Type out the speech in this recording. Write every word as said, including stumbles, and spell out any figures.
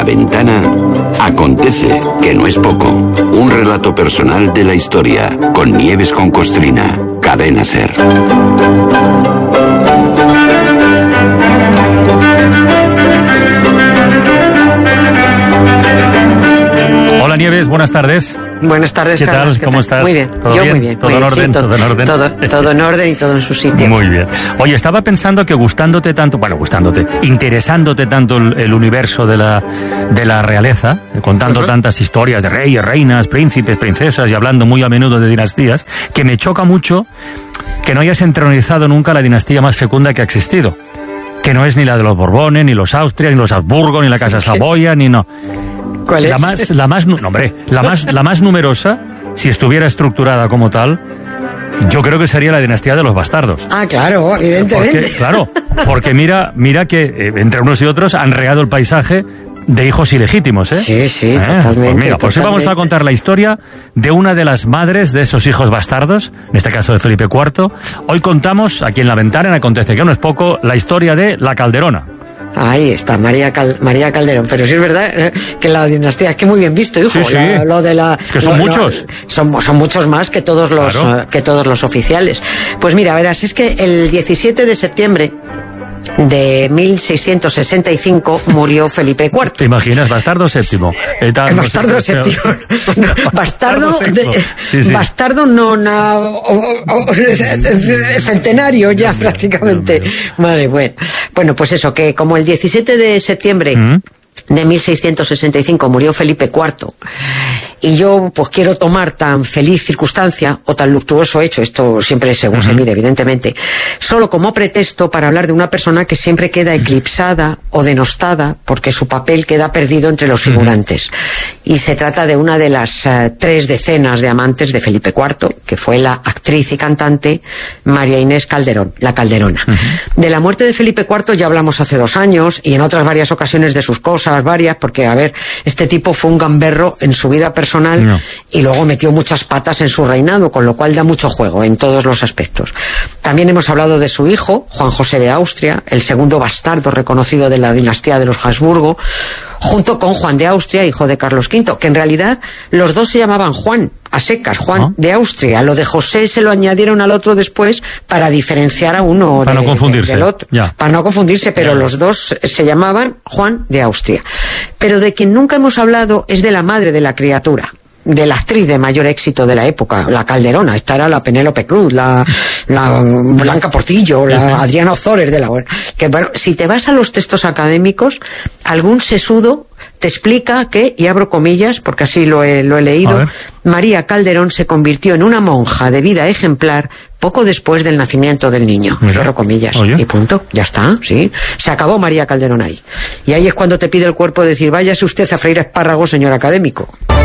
La Ventana acontece, que no es poco. Un relato personal de la historia, con Nieves con Costrina. Cadena SER. Hola Nieves, buenas tardes. Buenas tardes, ¿Qué Carlos, tal? ¿qué ¿Cómo tal? estás? Muy bien, ¿Todo yo bien? muy bien. ¿Todo muy en bien, orden? sí, ¿Todo en orden? Todo, todo en orden y todo en su sitio. Muy bien. Oye, estaba pensando que gustándote tanto, bueno, gustándote, interesándote tanto el, el universo de la, de la realeza, eh, contando uh-huh. tantas historias de reyes, reinas, príncipes, princesas y hablando muy a menudo de dinastías, que me choca mucho que no hayas entronizado nunca la dinastía más fecunda que ha existido. Que no es ni la de los Borbones, ni los Austria, ni los Habsburgo, ni la Casa Saboya, ni no. ¿Cuál es? La más, la más, no, hombre, la más, la más numerosa, si estuviera estructurada como tal, yo creo que sería la dinastía de los bastardos. Ah, claro, evidentemente. Porque, claro, porque mira, mira que eh, entre unos y otros han regado el paisaje de hijos ilegítimos, ¿eh? Sí, sí, ¿Eh? totalmente. Pues mira, pues hoy totalmente. vamos a contar la historia de una de las madres de esos hijos bastardos, en este caso de Felipe cuarto. Hoy contamos, aquí en La Ventana, en Acontece que no es poco, la historia de la Calderona. Ahí está, María, Cal, María Calderón. Pero sí es verdad eh, que la dinastía, es que muy bien visto, hijo. Sí, sí. La, lo de la, es que son lo, muchos. Lo, son, son muchos más que todos los Claro. uh, que todos los oficiales. Pues mira, verás, es que el diecisiete de septiembre de mil seiscientos sesenta y cinco murió Felipe cuarto. ¿Te imaginas? Bastardo séptimo. Eh, tal, Bastardo no sé, séptimo. Bastardo Bastardo, sexto. de, Sí, sí. bastardo no, na, o, o, o, centenario ya Dios mío, prácticamente. Dios mío. Vale, bueno. Bueno, pues eso, que como el diecisiete de septiembre ¿Mm? de mil seiscientos sesenta y cinco murió Felipe cuarto, y yo pues quiero tomar tan feliz circunstancia o tan luctuoso hecho, esto siempre según uh-huh. se mire evidentemente, solo como pretexto para hablar de una persona que siempre queda eclipsada o denostada porque su papel queda perdido entre los figurantes. Uh-huh. Y se trata de una de las uh, tres decenas de amantes de Felipe cuarto, que fue la actriz y cantante María Inés Calderón, la Calderona. Uh-huh. De la muerte de Felipe cuarto ya hablamos hace dos años y en otras varias ocasiones de sus cosas, varias, porque a ver, este tipo fue un gamberro en su vida personal. No. Y luego metió muchas patas en su reinado, con lo cual da mucho juego en todos los aspectos. También hemos hablado de su hijo, Juan José de Austria, el segundo bastardo reconocido de la dinastía de los Habsburgo, junto con Juan de Austria, hijo de Carlos quinto, que en realidad los dos se llamaban Juan, a secas, Juan ¿Ah? de Austria. Lo de José se lo añadieron al otro después para diferenciar a uno para de, no confundirse. De, del otro. Ya. Para no confundirse, pero ya. Los dos se llamaban Juan de Austria. Pero de quien nunca hemos hablado es de la madre de la criatura, de la actriz de mayor éxito de la época, la Calderona. Esta era la Penélope Cruz, la, la Blanca Portillo, la sí, sí. Adriana Ozores de la... Que bueno, si te vas a los textos académicos, algún sesudo te explica que, y abro comillas, porque así lo he, lo he leído, María Calderón se convirtió en una monja de vida ejemplar poco después del nacimiento del niño. Mira. Cierro comillas. Oye. Y punto. Ya está, sí. Se acabó María Calderón ahí. Y ahí es cuando te pide el cuerpo decir, váyase usted a freír espárragos, señor académico.